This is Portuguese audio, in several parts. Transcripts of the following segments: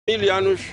Mil anos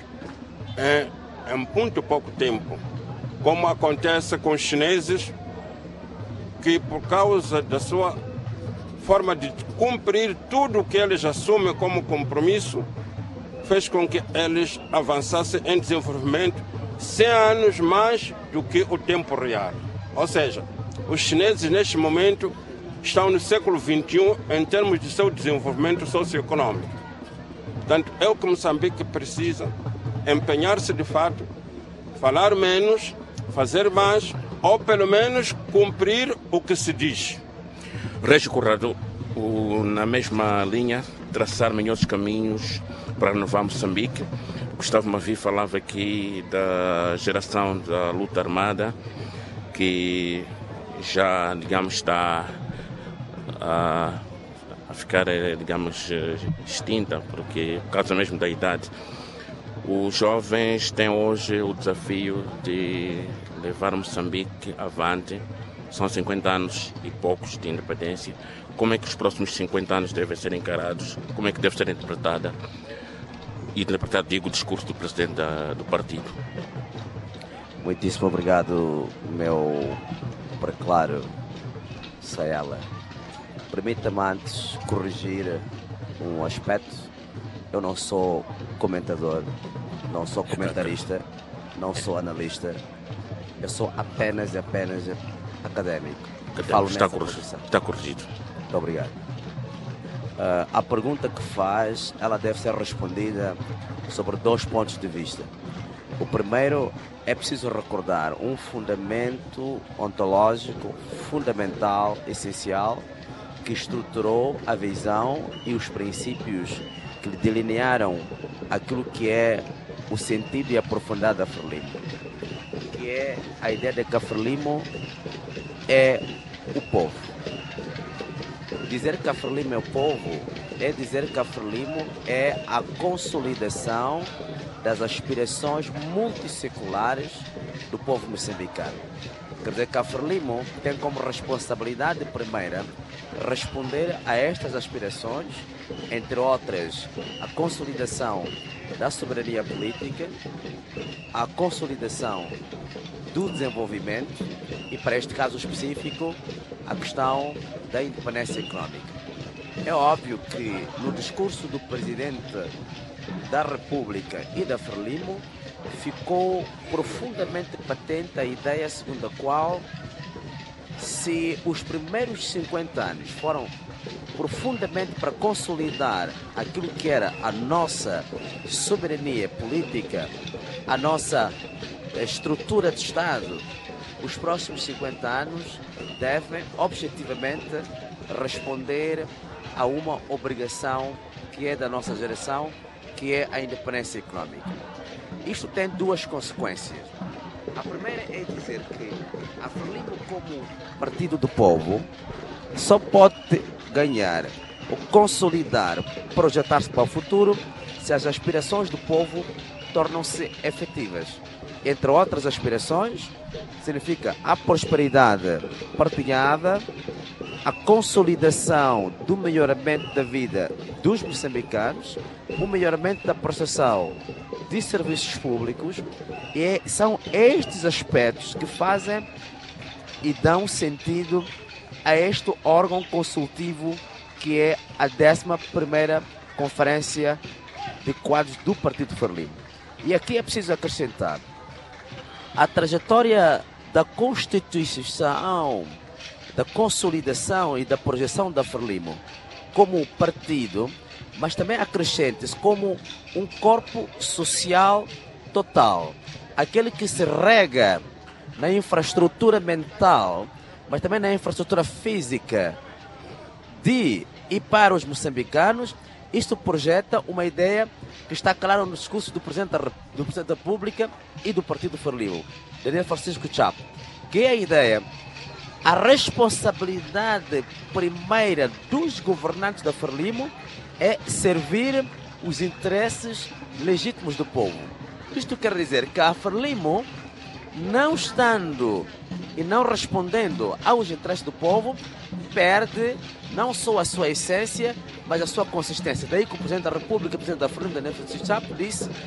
é muito pouco tempo, como acontece com os chineses, que por causa da sua forma de cumprir tudo o que eles assumem como compromisso, fez com que eles avançassem em desenvolvimento 100 anos mais do que o tempo real. Ou seja, os chineses neste momento estão no século XXI em termos de seu desenvolvimento socioeconômico. Portanto, é o que Moçambique precisa empenhar-se de fato, falar menos, fazer mais, ou pelo menos cumprir o que se diz. Régio Corrado, na mesma linha, traçar melhores caminhos para renovar Moçambique. Gustavo Mavi falava aqui da geração da luta armada, que já, digamos, está a ficar, digamos, extinta, porque por causa mesmo da idade. Os jovens têm hoje o desafio de levar Moçambique avante. São 50 anos e poucos de independência. Como é que os próximos 50 anos devem ser encarados? Como é que deve ser interpretado, digo, o discurso do presidente do partido? Muitíssimo obrigado, meu preclaro Sayala. Permita-me antes corrigir um aspecto. Eu não sou comentador, não sou comentarista, não sou analista. Eu sou apenas académico. Está corrigido. Muito obrigado. A pergunta que faz, ela deve ser respondida sobre 2 pontos de vista. O primeiro, é preciso recordar um fundamento ontológico fundamental, essencial, que estruturou a visão e os princípios que delinearam aquilo que é o sentido e a profundidade da Frelimo, que é a ideia de que a Frelimo é o povo. Dizer que a Frelimo é o povo é dizer que a Frelimo é a consolidação das aspirações multisseculares do povo moçambicano. Quer dizer que a Frelimo tem como responsabilidade primeira responder a estas aspirações, entre outras, a consolidação da soberania política, a consolidação do desenvolvimento e, para este caso específico, a questão da independência econômica. É óbvio que no discurso do Presidente da República e da Frelimo ficou profundamente patente a ideia segundo a qual, se os primeiros 50 anos foram profundamente para consolidar aquilo que era a nossa soberania política, a nossa estrutura de Estado, os próximos 50 anos devem objetivamente responder a uma obrigação que é da nossa geração, que é a independência econômica. Isto tem 2 consequências. A primeira é dizer que a Frelimo, como partido do povo, só pode ganhar ou consolidar, projetar-se para o futuro, se as aspirações do povo tornam-se efetivas. Entre outras aspirações, significa a prosperidade partilhada, a consolidação do melhoramento da vida dos moçambicanos, o melhoramento da prestação de serviços públicos, e são estes aspectos que fazem e dão sentido a este órgão consultivo que é a 11ª Conferência de Quadros do Partido Frelimo. E aqui é preciso acrescentar a trajetória da constituição, da consolidação e da projeção da Frelimo como partido, mas também acrescente-se como um corpo social total, aquele que se rega na infraestrutura mental, mas também na infraestrutura física de e para os moçambicanos. Isto projeta uma ideia que está clara no discurso do Presidente da República e do Partido Frelimo, Daniel Francisco Chapo, que é a ideia, a responsabilidade primeira dos governantes da Frelimo é servir os interesses legítimos do povo. Isto quer dizer que a Frelimo não estando e não respondendo aos interesses do povo, perde não só a sua essência, mas a sua consistência. Daí que o Presidente da República, o Presidente da Frente, Neto Chapo, disse